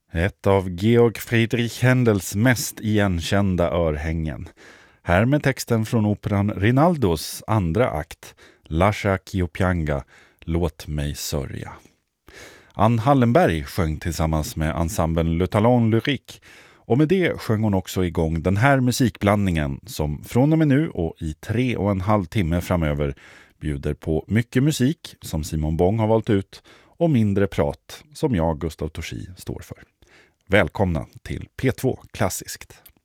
Ett av Georg Friedrich Händels mest igenkända örhängen. Här med texten från operan Rinaldos andra akt, Lascia ch'io pianga, Låt mig sörja. Ann Hallenberg sjöng tillsammans med ensemblen Le Talon Lyrique, och med det sjöng hon också igång den här musikblandningen som från och med nu och i 3,5 timme framöver bjuder på mycket musik som Simon Bong har valt ut och mindre prat som jag, Gustav Torsi, står för. Välkomna till P2 Klassiskt.